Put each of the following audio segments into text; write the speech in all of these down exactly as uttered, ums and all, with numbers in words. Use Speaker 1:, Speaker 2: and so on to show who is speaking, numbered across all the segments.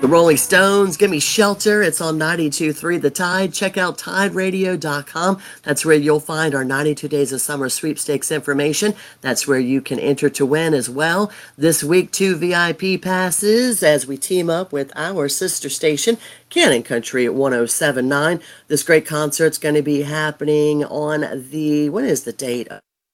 Speaker 1: The Rolling Stones, Give Me Shelter. It's on ninety-two point three The Tide. Check out tide radio dot com. That's where you'll find our ninety-two Days of Summer sweepstakes information. That's where you can enter to win as well. This week, two V I P passes as we team up with our sister station, Cannon Country at one oh seven point nine. This great concert's going to be happening on the, what is the date?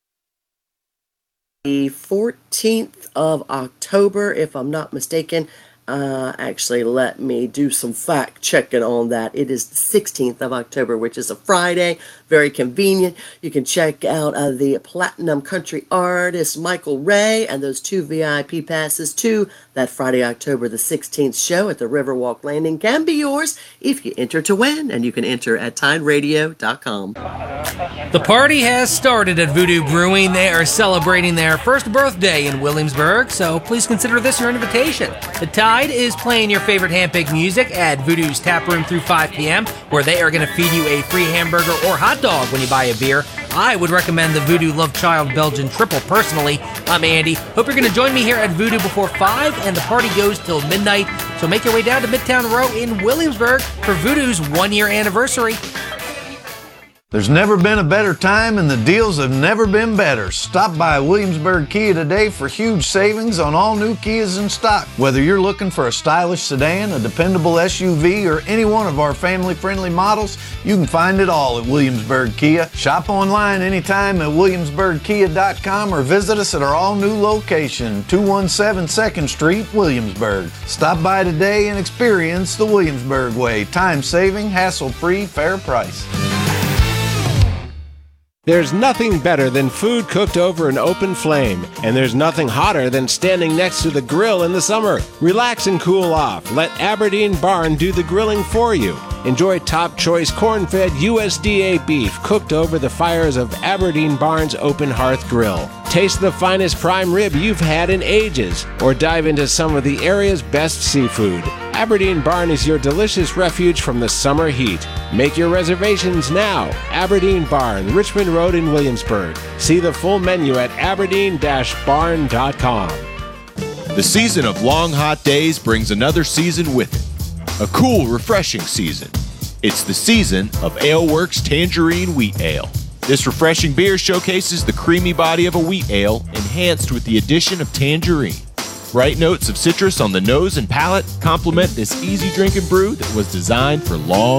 Speaker 1: The fourteenth of October, if I'm not mistaken. Uh, actually, let me do some fact checking on that. It is the sixteenth of October, which is a Friday. Very convenient. You can check out uh, the Platinum Country artist Michael Ray and those two V I P passes to that Friday, October the sixteenth show at the Riverwalk Landing can be yours if you enter to win, and you can enter at tide radio dot com.
Speaker 2: The party has started at Voodoo Brewing. They are celebrating their first birthday in Williamsburg, so please consider this your invitation. The Tide is playing your favorite hand-picked music at Voodoo's Tap Room through five p.m., where they are going to feed you a free hamburger or hot dog when you buy a beer. I would recommend the Voodoo Love Child Belgian Triple personally. I'm Andy. Hope you're going to join me here at Voodoo before five, and the party goes till midnight, so make your way down to Midtown Row in Williamsburg for Voodoo's one-year anniversary.
Speaker 3: There's never been a better time, and the deals have never been better. Stop by Williamsburg Kia today for huge savings on all new Kias in stock. Whether you're looking for a stylish sedan, a dependable S U V, or any one of our family-friendly models, you can find it all at Williamsburg Kia. Shop online anytime at williamsburg kia dot com or visit us at our all-new location, two one seven second Street, Williamsburg. Stop by today and experience the Williamsburg way. Time-saving, hassle-free, fair price.
Speaker 4: There's nothing better than food cooked over an open flame, and there's nothing hotter than standing next to the grill in the summer. Relax and cool off. Let Aberdeen Barn do the grilling for you. Enjoy top choice corn-fed U S D A beef cooked over the fires of Aberdeen Barn's Open Hearth Grill. Taste the finest prime rib you've had in ages, or dive into some of the area's best seafood. Aberdeen Barn is your delicious refuge from the summer heat. Make your reservations now. Aberdeen Barn, Richmond Road in Williamsburg. See the full menu at aberdeen dash barn dot com.
Speaker 5: The season of long hot days brings another season with it. A cool, refreshing season. It's the season of AleWorks Tangerine Wheat Ale. This refreshing beer showcases the creamy body of a wheat ale, enhanced with the addition of tangerine. Bright notes of citrus on the nose and palate complement this easy drinking brew that was designed for long